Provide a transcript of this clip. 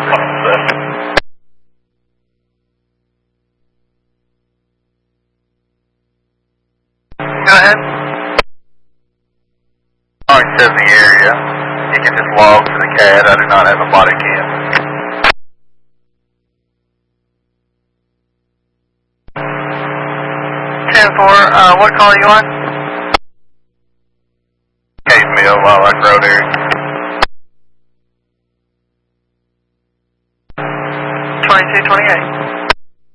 Go ahead. Long says the area. You can just log to the CAD. I do not have a body cam. 10-4, what call are you on? Case Mill, Lilac Road area. 2228.